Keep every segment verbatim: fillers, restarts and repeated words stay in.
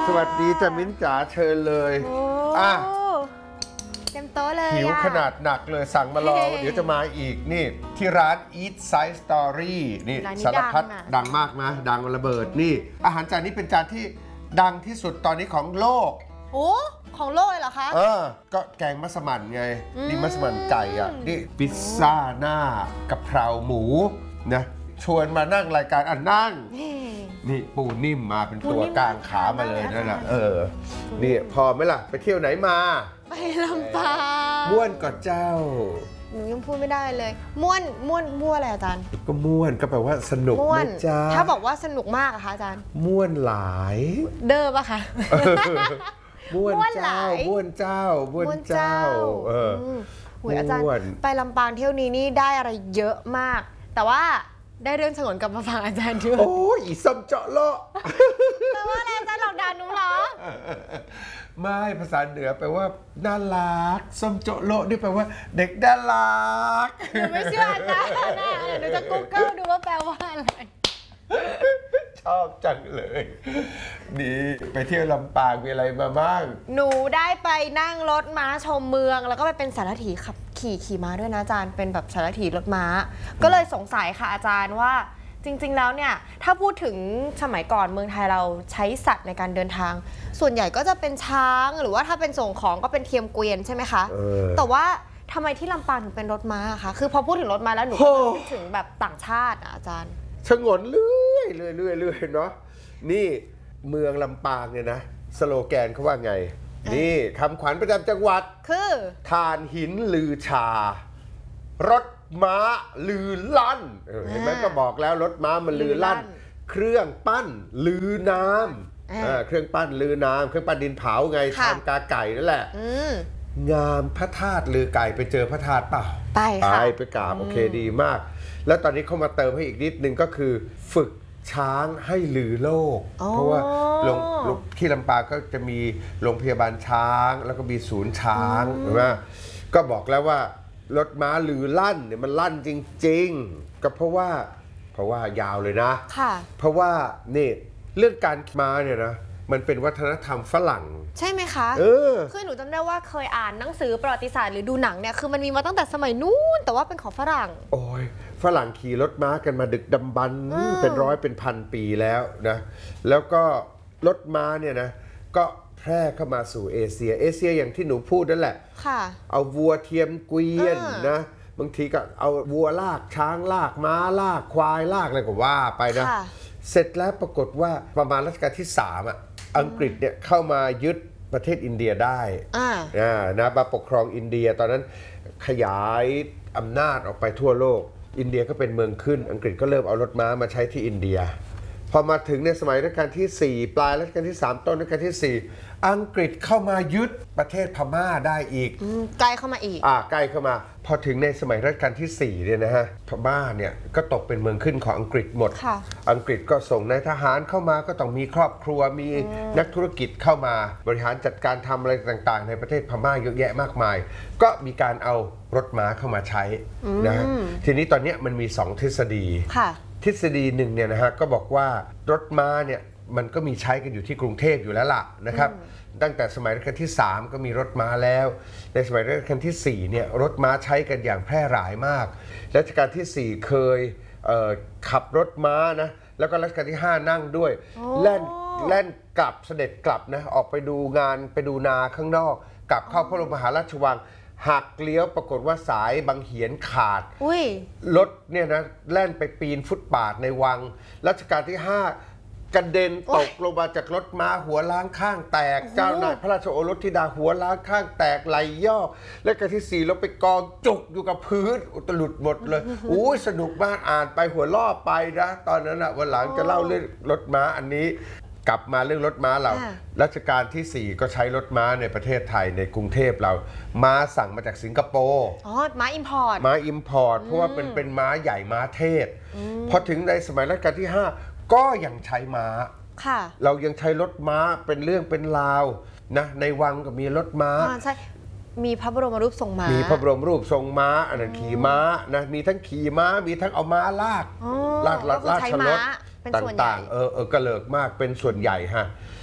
สวัสดีจ้ะมิ้นจ๋าเชิญเลยอ่ะเต็มโต๊ะเลยหิวขนาดหนักเลยสั่งมารอเดี๋ยวจะมาอีกนี่ที่ร้าน Eat Side Story นี่สารพัดดังมากนะดังระเบิดนี่อาหารจานนี้เป็นจานที่ดังที่สุดตอนนี้ของโลกโอ้ของโลกเลยเหรอคะเออก็แกงมัสมั่นไงนี่มัสมั่นไก่อ่ะนี่พิซซ่าหน้ากะเพราหมูนะชวนมานั่งรายการอ่ะนั่งนี่ปูนิ่มมาเป็นตัวกลางขามาเลยนั่นแหละเออนี่พอไหมล่ะไปเที่ยวไหนมาไปลำปางม่วนกับเจ้าหนูยังพูดไม่ได้เลยม่วนม่วนม่วนอะไรอาจารย์ก็ม่วนก็แปลว่าสนุกนะจ๊ะถ้าบอกว่าสนุกมากอะคะอาจารย์ม่วนหลายเด้อปะคะม่วนเจ้าม่วนเจ้าม่วนเจ้าเออหุยอาจารย์ไปลำปางเที่ยวนี้นี่ได้อะไรเยอะมากแต่ว่าได้เรื่องฉงนกลับมาฟังอาจารย์ด้วยโอ้ยอีส้มเจาะโลแปลว่าอะไรอาจารย์หลอกด่าหนูเหรอไม่ภาษาเหนือแปลว่าน่ารักส้มโจโลนี่แปลว่าเด็กน่ารักหนูไม่เชื่ออาจารย์นะหนูจะ Google ดูว่าแปลว่าอะไรชอบจังเลยดีไปเที่ยวลำปางมีอะไรมาบ้างหนูได้ไปนั่งรถม้าชมเมืองแล้วก็ไปเป็นสารถีขับขี่ขี่ม้าด้วยนะอาจารย์เป็นแบบสารถีรถม้าก็เลยสงสัยค่ะอาจารย์ว่าจริงๆแล้วเนี่ยถ้าพูดถึงสมัยก่อนเมืองไทยเราใช้สัตว์ในการเดินทางส่วนใหญ่ก็จะเป็นช้างหรือว่าถ้าเป็นส่งของก็เป็นเทียมเกวียนใช่ไหมคะแต่ว่าทำไมที่ลำปางถึงเป็นรถม้าคะคือพอพูดถึงรถม้าแล้วหนูก็นึกถึงแบบต่างชาติอาจารย์ชงนเรื่อยเรื่อยเรื่อยเรื่อยเนาะนี่เมืองลำปางเนี่ยนะสโลแกนเขาว่าไงนี่คำขวัญประจำจังหวัดคือถ่านหินลือชารถม้าลือลั่นเห็นไหมก็บอกแล้วรถม้ามันลือลั่นเครื่องปั้นลือน้ำเครื่องปั้นลือน้ำเครื่องปั้นดินเผาไงทำกาไก่นั่นแหละงามพระธาตุลือไก่ไปเจอพระธาตุเปล่าไปค่ะไปกราบโอเคดีมากแล้วตอนนี้เขามาเติมให้อีกนิดนึงก็คือฝึกช้างให้ลือโลกเพราะว่าลงที่ลำปางก็จะมีโรงพยาบาลช้างแล้วก็มีศูนย์ช้างใช่ไหมก็บอกแล้วว่ารถม้าลือลั่นเนี่ยมันลั่นจริงๆก็เพราะว่าเพราะว่ายาวเลยนะค่ะเพราะว่านี่เรื่องการขี่ม้าเนี่ยนะมันเป็นวัฒนธรรมฝรั่งใช่ไหมคะเออคือหนูจำได้ว่าเคยอ่านหนังสือประวัติศาสตร์หรือดูหนังเนี่ยคือมันมีมาตั้งแต่สมัยนู้นแต่ว่าเป็นของฝรั่งโอ้ยฝรั่งขี่รถม้ากันมาดึกดำบรรพ์เป็นร้อยเป็นพันปีแล้วนะแล้วก็รถม้าเนี่ยนะก็แพร่เข้ามาสู่เอเชียเอเชียอย่างที่หนูพูดนั่นแหละค่ะเอาวัวเทียมเกวียนนะบางทีก็เอาวัวลากช้างลากม้าลากควายลากอะไรก็ว่าไปนะเสร็จแล้วปรากฏว่าประมาณรัชกาลที่สามอ่ะอังกฤษเนี่ยเข้ามายึดประเทศอินเดียได้อ่านะมาปกครองอินเดียตอนนั้นขยายอำนาจออกไปทั่วโลกอินเดียก็เป็นเมืองขึ้นอังกฤษก็เริ่มเอารถม้ามาใช้ที่อินเดียพอมาถึงในสมัยรัชกาลที่สี่ปลายรัชกาลที่สามต้นรัชกาลที่สี่อังกฤษเข้ามายึดประเทศพม่าได้อีกใกล้เข้ามาอีกอ่าใกล้เข้ามาพอถึงในสมัยรัชกาลที่สี่เนี่ยนะฮะพม่าเนี่ยก็ตกเป็นเมืองขึ้นของอังกฤษหมดอังกฤษก็ส่งนายทหารเข้ามาก็ต้องมีครอบครัวมีนักธุรกิจเข้ามาบริหารจัดการทำอะไรต่างๆในประเทศพม่าเยอะแยะมากมายก็มีการเอารถม้าเข้ามาใช้นะทีนี้ตอนนี้มันมีสองทฤษฎีทฤษฎีหนึ่งเนี่ยนะฮะก็บอกว่ารถม้าเนี่ยมันก็มีใช้กันอยู่ที่กรุงเทพอยู่แล้วล่ะนะครับตั้งแต่สมัยรัชกาลที่สามก็มีรถม้าแล้วในสมัยรัชกาลที่สี่เนี่ยรถม้าใช้กันอย่างแพร่หลายมากรัชกาลที่สี่เคยขับรถม้านะแล้วก็รัชกาลที่ห้านั่งด้วยแล่นแล่นกลับเสด็จกลับนะออกไปดูงานไปดูนาข้างนอกกลับเข้าพระบรมมหาราชวังหักเลี้ยวปรากฏว่าสายบางเหียนขาดรถเนี่ยนะแล่นไปปีนฟุตบาทในวังรัชกาลที่ห้ากระเด็นตกลงมาจากรถม้าหัวล้างข้างแตกเจ้านายพระราชโอรสธิดาหัวล้างข้างแตกไหลย่อและกระที่สี่เราไปกองจุกอยู่กับพื้นอุตลุดหมดเลยอู้สนุกมากอ่านไปหัวล่อไปนะตอนนั้นอะวันหลังจะเล่าเรื่องรถม้าอันนี้กลับมาเรื่องรถม้าเรารัชกาลที่สี่ก็ใช้รถม้าในประเทศไทยในกรุงเทพเราม้าสั่งมาจากสิงคโปร์อ๋อม้าอิมพอร์ตม้าอิมพอร์ตเพราะว่าเป็นเป็นม้าใหญ่ม้าเทศพอถึงในสมัยรัชกาลที่ห้าก็ยังใช้ม้าเรายังใช้รถม้าเป็นเรื่องเป็นราวนะในวังก็มีรถม้าใช่มีพระบรมรูปทรงม้ามีพระบรมรูปทรงม้าอันนั้นขี่ม้านะมีทั้งขี่ม้ามีทั้งเอาม้าลากลากลากลากชนรถต่างๆเออเออกระเลิกมากเป็นส่วนใหญ่ฮะ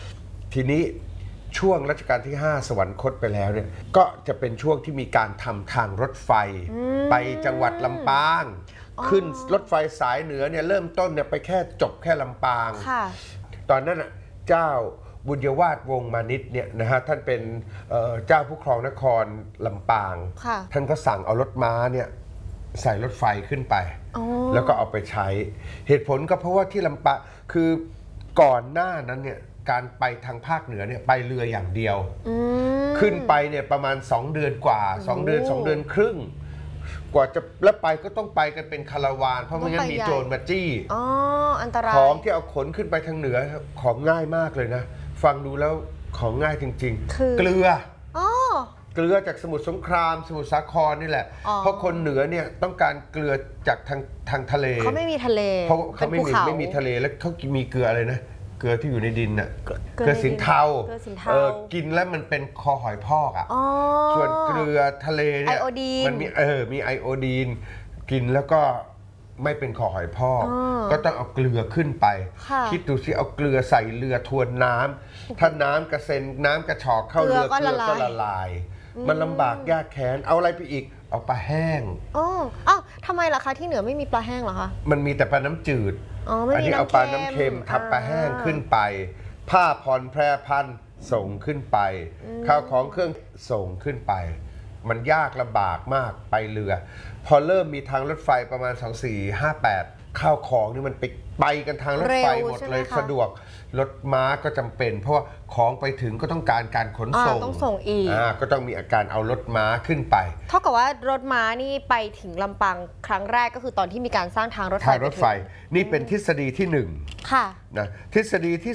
ทีนี้ช่วงรัชกาลที่ห้าสวรรคตไปแล้วเนี่ยก็จะเป็นช่วงที่มีการทำทางรถไฟไปจังหวัดลำปางขึ้นรถไฟสายเหนือเนี่ยเริ่มต้นเนี่ยไปแค่จบแค่ลำปางตอนนั้นเจ้าบุญยวาทวงศ์มานิชเนี่ยนะฮะท่านเป็นเจ้าผู้ครองนครลำปางท่านก็สั่งเอารถม้าเนี่ยใส่รถไฟขึ้นไปแล้วก็เอาไปใช้เหตุผลก็เพราะว่าที่ลำปางคือก่อนหน้านั้นเนี่ยการไปทางภาคเหนือเนี่ยไปเรืออย่างเดียวขึ้นไปเนี่ยประมาณสองเดือนกว่าสองเดือนสองเดือนครึ่งกว่าจะแล้วไปก็ต้องไปกันเป็นคาราวานเพราะไม่งั้นมีโจรมาจี้อ๋ออันตรายของที่เอาขนขึ้นไปทางเหนือของง่ายมากเลยนะฟังดูแล้วของง่ายจริงๆเกลือเกลือจากสมุทรสงครามสมุทรสาครนี่แหละเพราะคนเหนือเนี่ยต้องการเกลือจากทางทางทะเลเขาไม่มีทะเลเพราะเขาไม่มีไม่มีทะเลแล้วเขามีเกลืออะไรนะเกลือที่อยู่ในดินน่ะเกลือสินเทาเออกินแล้วมันเป็นคอหอยพอกอ่ะส่วนเกลือทะเลเนี่ยมันมีเออมีไอโอดีนกินแล้วก็ไม่เป็นคอหอยพอกก็ต้องเอาเกลือขึ้นไปคิดดูสิเอาเกลือใส่เรือทวนน้ำถ้าน้ำกระเซ็นน้ำกระชอกเข้าเรือเกลือก็ละลายมันลำบากยากแค้นเอาอะไรไปอีกเอาปลาแห้งอ๋ออ้าวทำไมล่ะคะที่เหนือไม่มีปลาแห้งเหรอคะมันมีแต่ปลาน้ำจืดอันนี้เอาปลาน้ำเค็มทับปลาแห้งขึ้นไปผ้าผ่อนแพรพันส่งขึ้นไปข้าวของเครื่องส่งขึ้นไปมันยากลำบากมากไปเรือพอเริ่มมีทางรถไฟประมาณสองสี่ห้าแปดข้าวของนี่มันไปไปกันทางรถไฟหมดเลยสะดวกรถม้าก็จำเป็นเพราะว่าของไปถึงก็ต้องการการขนส่งต้องส่งอีกก็ต้องมีอาการเอารถม้าขึ้นไปเท่ากับว่ารถม้านี่ไปถึงลำปางครั้งแรกก็คือตอนที่มีการสร้างทางรถไฟทางรถไฟนี่เป็นทฤษฎีที่หนึ่งค่ะนะทฤษฎีที่